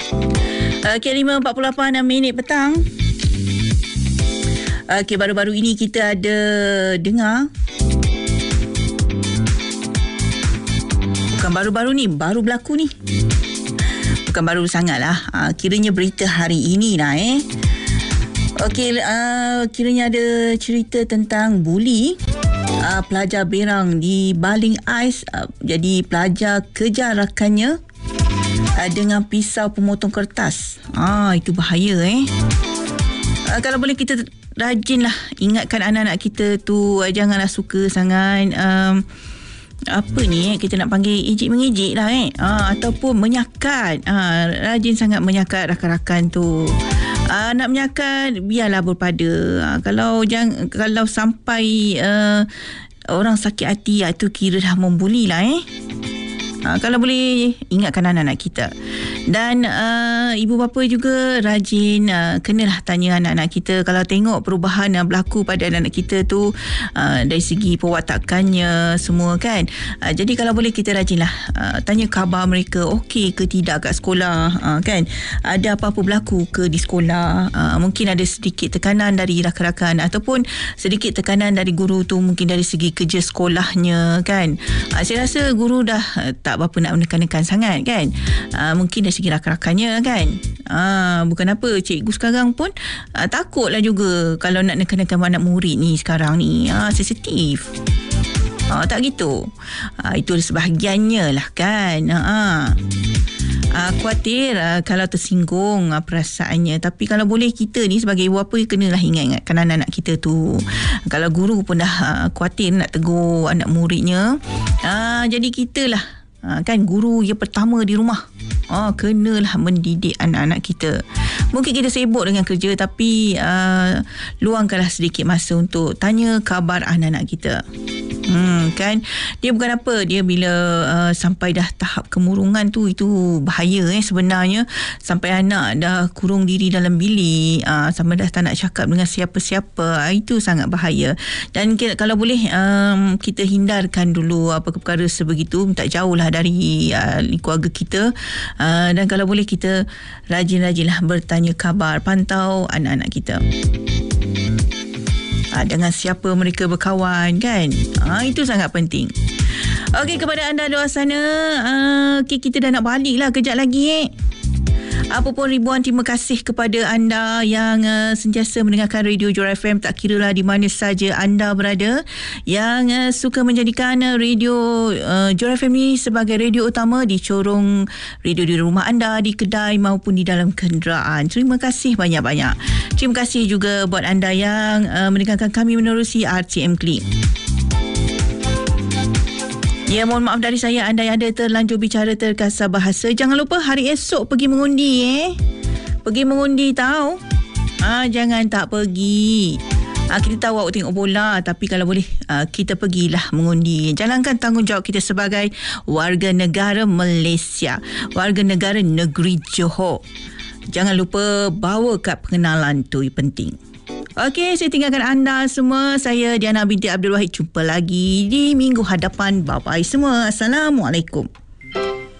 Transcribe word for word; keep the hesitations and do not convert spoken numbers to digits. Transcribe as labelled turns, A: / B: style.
A: Okey, lima empat puluh lapan minit petang. Okey, baru-baru ini kita ada dengar. Bukan baru-baru ni, baru berlaku ni. Bukan baru sangat lah. Uh, kiranya berita hari ini lah eh. Okey, uh, kiranya ada cerita tentang buli. Uh, pelajar berang di baling ais. Uh, jadi pelajar kejar rakannya uh, dengan pisau pemotong kertas. Ah, itu bahaya eh. Uh, kalau boleh kita rajinlah ingatkan anak-anak kita tu, uh, janganlah suka sangat um, apa ni eh, kita nak panggil ejek-mengejek lah eh. Uh, ataupun menyakat. Uh, rajin sangat menyakat rakan-rakan tu. Uh, nak menyakat biarlah berpada. Uh, kalau jang, kalau sampai uh, orang sakit hati, itu kira dah membuli lah eh. Uh, kalau boleh ingatkan anak-anak kita. Dan uh, ibu bapa juga rajin uh, kenalah tanya anak-anak kita kalau tengok perubahan yang berlaku pada anak-anak kita tu, uh, dari segi perwatakannya semua kan. Uh, jadi kalau boleh kita rajinlah uh, tanya khabar mereka, okey ke tidak kat sekolah, uh, kan. Ada apa-apa berlaku ke di sekolah. Uh, mungkin ada sedikit tekanan dari rakan-rakan ataupun sedikit tekanan dari guru tu, mungkin dari segi kerja sekolahnya kan. Uh, saya rasa guru dah uh, tak berapa nak menekan-nekan sangat kan. Uh, mungkin dari segi rakan-rakannya kan. Ah, bukan apa, cikgu sekarang pun ah, takutlah juga kalau nak nekan-nekan anak murid ni sekarang ni. Ah, sensitif. Ah, tak gitu. Ah, itu sebahagiannya lah kan. Ah, ah, khawatir ah, kalau tersinggung ah, perasaannya. Tapi kalau boleh kita ni sebagai ibu bapa kenalah ingat-ingatkan anak-anak kita tu. Kalau guru pun dah ah, khawatir nak tegur anak muridnya. Ah, jadi kita lah Ha, kan guru yang pertama di rumah. Oh, kenalah mendidik anak-anak kita. Mungkin kita sibuk dengan kerja, tapi uh, luangkanlah sedikit masa untuk tanya khabar anak-anak kita. Hmm, kan dia bukan apa, dia bila uh, sampai dah tahap kemurungan tu, itu bahaya eh sebenarnya. Sampai anak dah kurung diri dalam bilik, uh, sampai dah tak nak cakap dengan siapa-siapa, uh, itu sangat bahaya. Dan kita, kalau boleh um, kita hindarkan dulu apa perkara sebegitu, minta jauhlah dari uh, keluarga kita. Uh, dan kalau boleh kita rajin-rajinlah bertanya khabar, pantau anak-anak kita. Ha, dengan siapa mereka berkawan kan. Ha, itu sangat penting. Okey, kepada anda luar sana, uh, okay, kita dah nak balik lah kejap lagi eh. Apa pun ribuan terima kasih kepada anda yang uh, sentiasa mendengarkan Radio Johor F M, tak kira lah di mana saja anda berada, yang uh, suka menjadikan uh, Radio uh, Johor F M ni sebagai radio utama di corong radio di rumah anda, di kedai maupun di dalam kenderaan. Terima kasih banyak-banyak. Terima kasih juga buat anda yang uh, mendengarkan kami menerusi R T M Klik. Ya, mohon maaf dari saya anda yang ada terlanjur bicara terkasar bahasa. Jangan lupa hari esok pergi mengundi eh. Pergi mengundi tahu. Ah, jangan tak pergi. Ah, kita tahu awak tengok bola, tapi kalau boleh ah, kita pergilah mengundi. Jalankan tanggungjawab kita sebagai warga negara Malaysia, warga negara negeri Johor. Jangan lupa bawa kad pengenalan tu, penting. Okey, saya tinggalkan anda semua. Saya Diana binti Abdul Wahid. Jumpa lagi di minggu hadapan. Bye-bye semua. Assalamualaikum.